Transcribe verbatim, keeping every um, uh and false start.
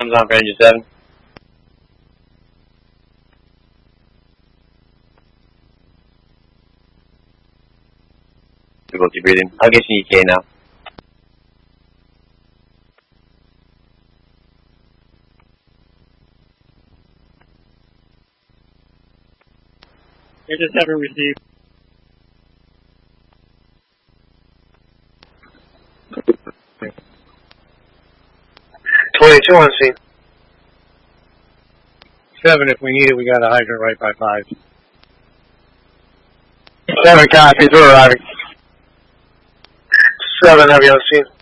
Comes on for engine seven. Difficulty breathing. I'll get you E K now. Engine seven received. twenty-two on scene. Seven, if we need it, we got a hydrant right by five. Seven copies, we're arriving. Seven heavy on scene.